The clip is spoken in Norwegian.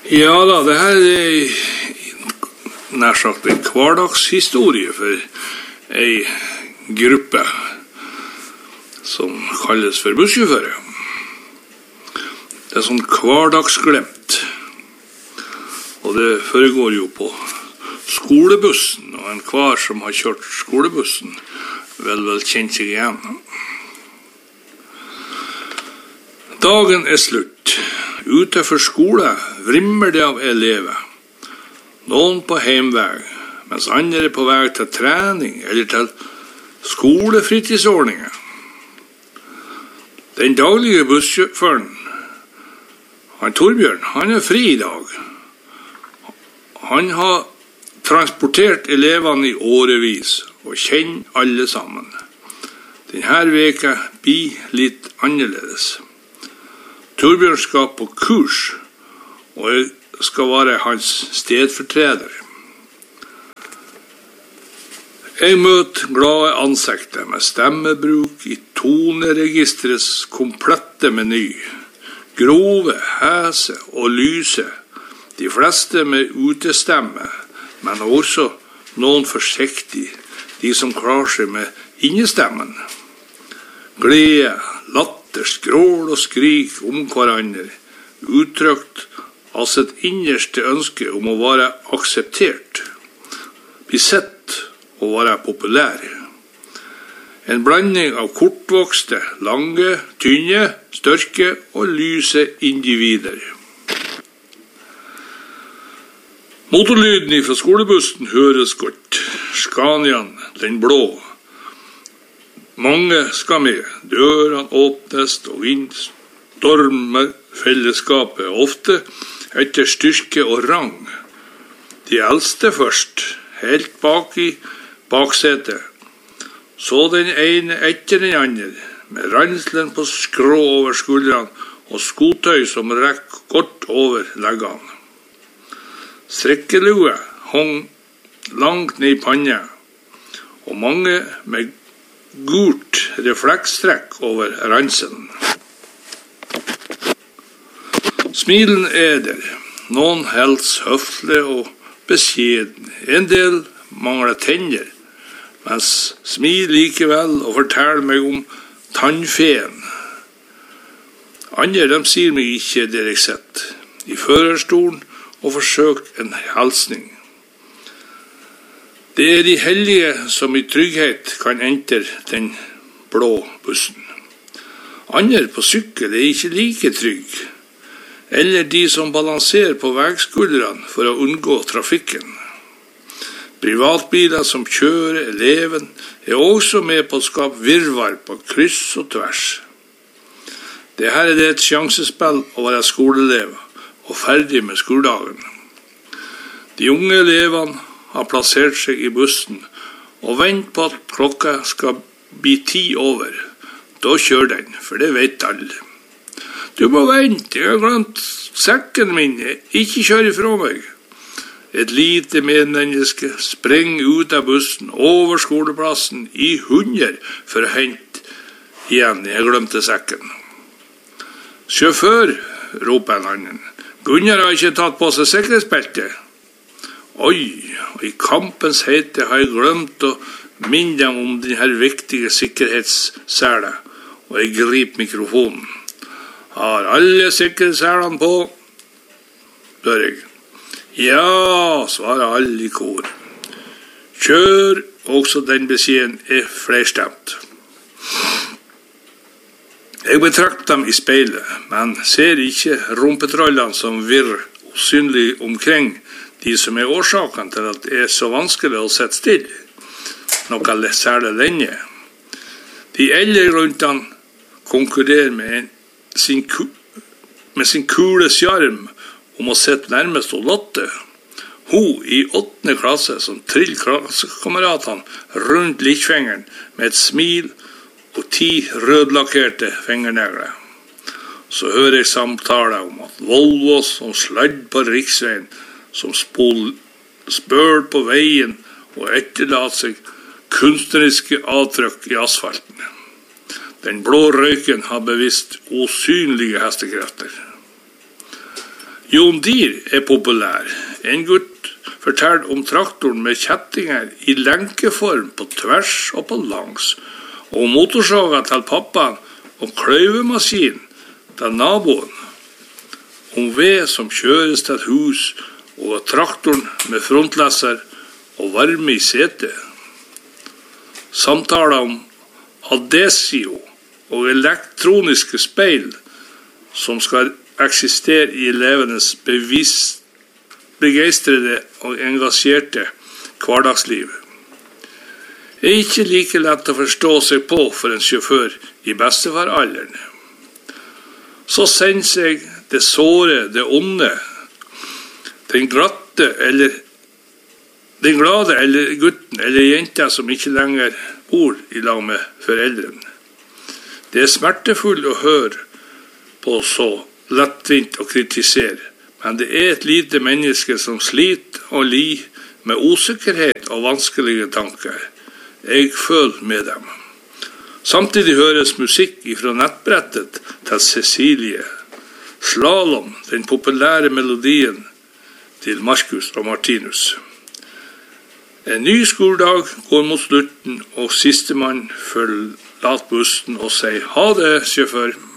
Ja da, det her nær sagt en hverdagshistorie for en gruppe som kalles for bussjåfører. Det sånn hverdagsglemt, og det foregår jo på skolebussen, og en hver som har kjørt skolebussen vel kjent seg igjen. Dagen slutt. Utenfor skole vrimmer det av elever. Noen på heimvei, mens andre på vei til trening eller til skolefritidsordninger. Den daglige bussjåføren, Torbjørn, han fri i dag. Han har transportert elevene i årevis og kjenner alle sammen. Denne veka blir litt annerledes. Torbjørn skal på kurs, og jeg skal være hans stedfortreder. Jeg møter glade ansikter med stemmebruk i toneregistrets komplette meny. Grove, hese og lyse, de fleste med utestemme, men også noen forsiktig, de som klarer seg med innestemmen. Glede, latter, skrål og skrik om hverandre, uttrykt av sitt innerste ønske om å være akseptert, bli sett og være populær. En blanding av kortvokste, lange, tynne, størke og lyse individer. Motorlyden fra skolebussen høres godt. Scaniaen, den blå. Mange skal med. Dørene åpnes og inn stormer fellesskapet, ofte etter styrke og rang. De eldste først, helt bak i baksetet. Så den ene etter den andre, med ranselen på skrå over skuldrene og skotøy som rekker godt over leggene. Strikkelue hong langt ned i panna, og mange med gult reflekstrekk over ranselen. Smilen der. Noen helst høflig og beskjeden. En del mangler tenner, mens smil likevel og forteller meg om tannfeen. Andre, de sier meg ikke det jeg sett i førerstolen og forsøkt en hilsning. Det de heldige som i trygghet kan enter den blå bussen. Andre på sykkel ikke like trygg, eller de som balanserer på vegskuldrene for å unngå trafikken. Privatbiler som kjører eleven også med på å skape virvar på kryss og tvers. Det her det et sjansespill å være skoleelev og ferdig med skoledagen. De unge elevene har plassert seg i bussen og venter på at klokka skal bli 10 over. Da kjører den, for det vet alle. Du må vente, jeg har glemt sekken min, ikke kjør ifra meg. Et lite medmenneske sprenger ut av bussen over skoleplassen i 100 for å hente igjen, jeg glemte sekken. Sjåfør, roper en annen. Gunnar har ikke tatt på seg sikkerhetsbeltet. Oi, i kampens hete har jeg glemt å minne dem om denne viktige sikkerhetsselen, og jeg griper mikrofonen. Har alle sikkerhetsselene på? Spør jeg. Ja, svarer alle i kor. Kjør, også den beskjeden flerstemt. Jeg betrakter dem i speilet, men ser ikke rumpetrollene som virrer usynlig omkring, de som årsaken til at det så vanskelig å sette stille, noe særlig lenge. De eldre rundt han konkurrerer med sin kule sjarm om å sitte nærmest og lotte. Hun i 8. klasse som triller klassekameratene rundt littfingeren med et smil og 10 rødlakkerte fingernegler. Så hører jeg samtaler om at Volvo som sladd på riksveien, som spør på veien og etterlater seg kunstneriske avtrykk i asfalten. Den blå røyken har bevisst usynlige hestekrefter. Jon Dier populær. En gutt forteller om traktoren med kjettinger i lenkeform på tvers og på langs, og motorsaga til pappaen og kløyvemaskin til naboen. Om ved som kjøres til hus, og traktoren med frontleser og varme i setet. Samtaler om adesio og elektroniske speil som skal eksistere i elevenes begeistrede og engasjerte hverdagsliv. Ikke like lett å forstå seg på for en sjåfør i bestefaralderen. Så sender seg det såre, det onde, den glatte eller den glade eller gutten eller jenta som ikke lenger bor i lag med foreldrene. Det smertefullt å høre på så lettvint å kritisere, men det et lite menneske som sliter og lir med usikkerhet og vanskelige tanker. Jeg føler med dem. Samtidig høres musikk fra nettbrettet til Cecilie. Slalom, den populære melodien til Markus og Martinus. En ny skoledag går mot slutten, og sistemann forlater bussen og sier ha det, sjåfør.